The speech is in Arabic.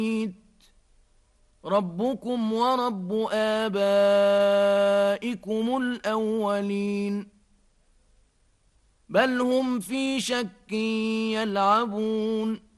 ربكم ورب آبائكم الأولين بل هم في شك يلعبون